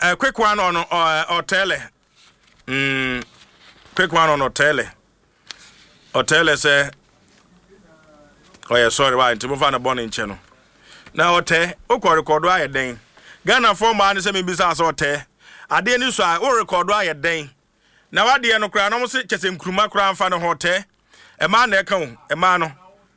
quick one on hotel. Quick one on hotel. Hotel say, oh yeah, sorry, why? To move on a bonnet channel. Now, hotel, okay, record why a day. Ghana for man is a business hotel. I didn't use I record why a day. Now, I didn't cry, almost just in Kruma Crown fan hotel. A man there come, a man.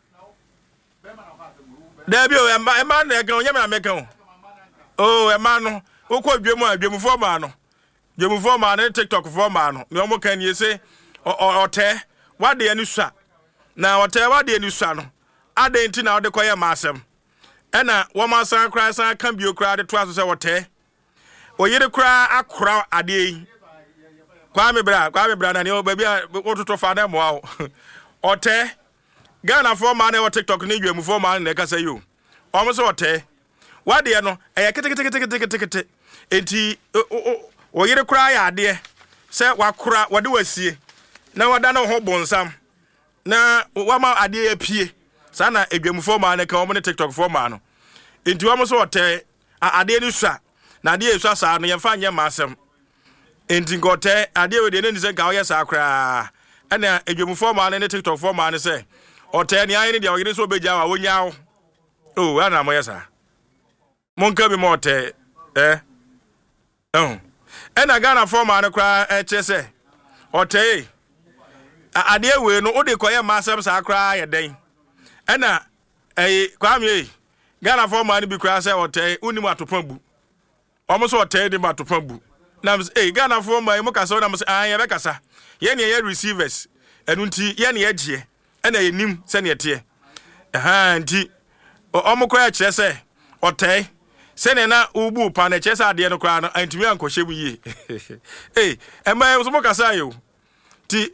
There be a man there go, Yamaka. Oh, a man who called Jemu for man. Jemu for man, TikTok for man. No more can you say, or te, what the Anusa. Now, whatever what the Anusano. I didn't know the choir massam. And one man son cries, I can be a crowd at twice or te. Or you cry, I crowd a day. Kwame Brad, and your baby, what to find them wow. Or te, Ghana for man or TikTok, need you for man, they can say you. Almost or te. What do you know? I ticket. Enti, or you cry, dear. Say, what cry, what do I see? Now I don't know how bonsam. Now, what my idea appear? Sana, a game for man, a common TikTok for man. Into almost or te, I didn't say. Now, dear, so I never find your massam. Enti got te, I deal with the Indian Gauya Sacra. And a game for man and a TikTok for man, say. Or 10 years, you so be Jawa, when you. Oh, I know, yes, sir. Monka be more te, eh? Oh. And I got a form and a cry at Chesse. Or te. I dear we no de koye masam sa cry a day. And a kwame. Ghana form and be cry say or te unima to pambu. Almost or te de to pambu. Nams Ghana form my mokaso nams I bekasa. Yen receivers. And unti yen ye and a nim send ye tear. Aha, nti. Omokwa Chesse. Or te. Sene na ubu pa na chesa ade no kra no antimi ankohye bu yi ema so mokasa yo ti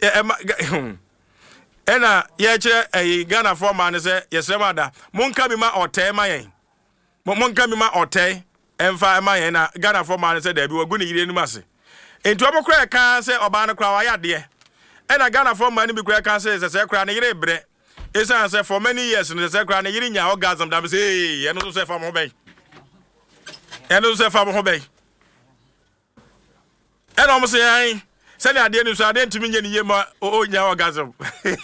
ena ye kire Ghana for man se yesrema da monka bi ma otai ma yen monka bi ma otai emfa ma yen na Ghana for man se da bi wagu ni yire ni mase enti omokra ka se oba no kra wa ya de ena Ghana for man bi kra ka se kra na yire bre esa se for many years no se kra na yire nya orgasm da se ye no so fa mo ben and also for Hobey. And almost say, send a dear news, I didn't mean any yama or orgasm. And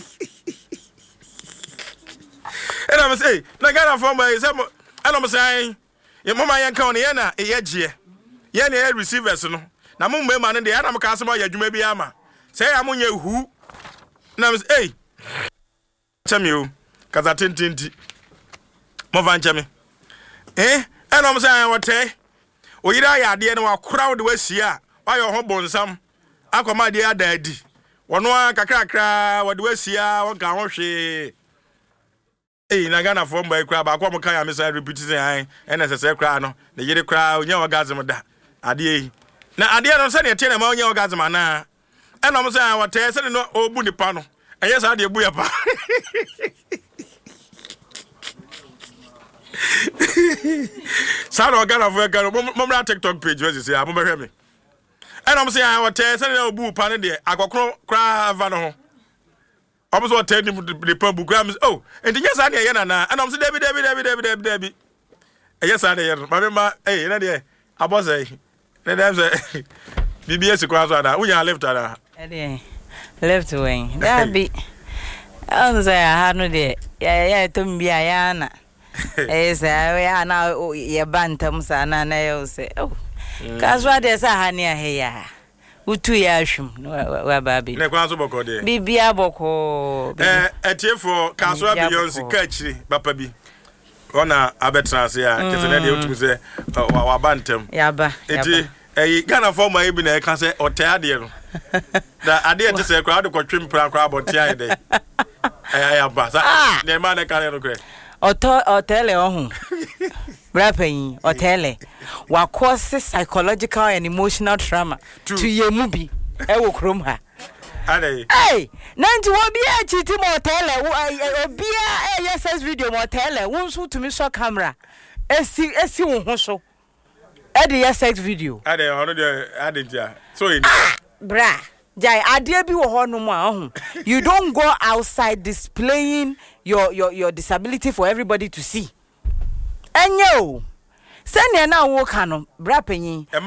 I must say, Nagana for my and I'm saying, your mamma and Coniana, a year. Yen receivers, no. Now, Mumma man and the animal customer, you may be ama. Say, I'm on you who? Now, tell you, because I tinted Movanjami. Eh? And I'm saying, what say? Or you die, dear, no crowd was here. Why your home some? I come, my dear daddy. One cracker, what do we see? What can she? Eh, Nagana form by crab, I come, I miss repeating, and as I say, crano, the yellow crowd, your orgasm. Adie. Now, I didn't send a 10 among your orgasm. And I'm saying, what say, said no, oh, bunny pano. And yes, I did, booyah. Sound organ of work, Mumra TikTok page, where you say, I'm over me. And I'm saying, I will tell you, boo, pan there. I go cry, Vano. I was what telling the pump grams. Oh, and yes, I did, and I'm saying, Debbie. Yes, I did. My member, hey, Nadia, I was a BBS across that. We are left at her. Left wing. That be. I was say, I had no day. Yeah, to me, Ayana. Yes, I now your bantams and I say, oh, because what is a honey here? Utu yashum, baby. Bibia boko. A tear for Caswa Beyonce catchy, Papabi. Ona Abetrans, yeah, Casanadi to say, our bantam. Yaba. It a Ghana for my even a cancer or Tadio. That I did to say, crowd of trim crab or Tiade. I am Bassa. The man I can't agree. Otele ohun brapen otele wa cause psychological and emotional trauma to yemubi e wo krom ha hey nanti wo bia chiti mo otele obia yes video mo otele won so to me so camera esi wo ho so e the yes video ade already ade so bra Jai adie bi wo ho no mo ahun you don't go outside displaying your disability for everybody to see enyo send na wo ka no bra panyin